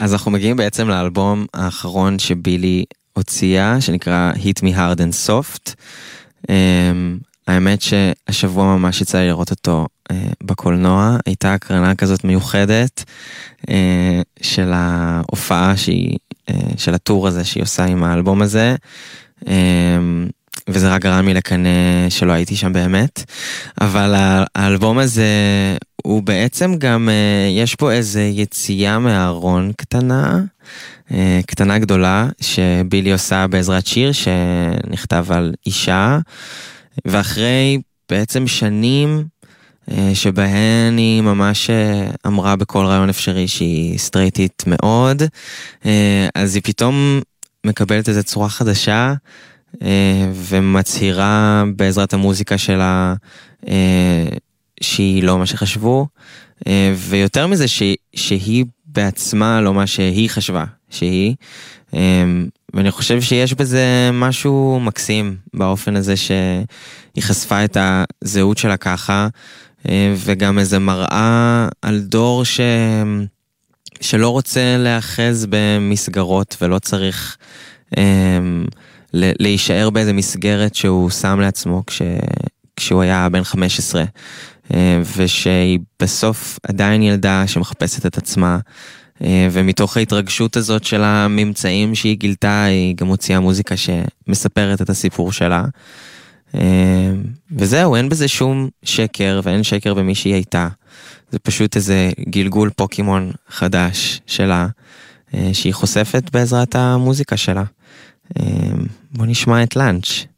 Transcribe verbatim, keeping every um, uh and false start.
אז אנחנו מגיעים בעצם לאלבום האחרון שבילי הוציאה, שנקרא Hit Me Hard and Soft. האמת שהשבוע ממש יצא לי לראות אותו בקולנוע, הייתה הקרנה כזאת מיוחדת של ההופעה שהיא, של הטור הזה שהיא עושה עם האלבום הזה, וזה רק גרם לי לקנא שלא הייתי שם באמת, אבל האלבום הזה הוא בעצם גם, יש פה איזה יציאה מהארון קטנה, קטנה גדולה, שבילי עושה בעזרת שיר שנכתב על אישה, ואחרי בעצם שנים שבהן היא ממש אמרה בכל רעיון אפשרי שהיא סטרייטית מאוד, אז היא פתאום מקבלת איזו צורה חדשה, ומצהירה בעזרת המוזיקה שלה שהיא לא מה שחשבו, ויותר מזה שהיא בעצמה לא מה שהיא חשבה שהיא, ואני חושב שיש בזה משהו מקסים באופן הזה שהיא חשפה את הזהות שלה ככה, וגם איזה מראה על דור ש... שלא רוצה להאחז במסגרות ולא צריך להישאר באיזה מסגרת שהוא שם לעצמו כש... כשהוא היה בן חמש עשרה, ושהיא בסוף עדיין ילדה שמחפשת את עצמה, ומתוך ההתרגשות הזאת של הממצאים שהיא גילתה, היא גם הוציאה מוזיקה שמספרת את הסיפור שלה. וזהו, אין בזה שום שקר, ואין שקר במי שהיא הייתה. זה פשוט איזה גלגול פוקימון חדש שלה, שהיא חושפת בעזרת המוזיקה שלה. בוא נשמע את לאנץ'.